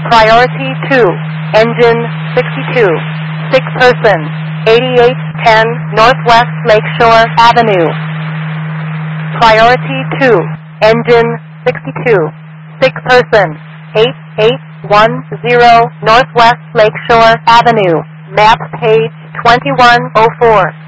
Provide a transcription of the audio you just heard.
Priority 2, engine 62, sick person, 8810 Northwest Lakeshore Avenue. Priority 2, engine 62, sick person, 8810 Northwest Lakeshore Avenue. Map page 2104.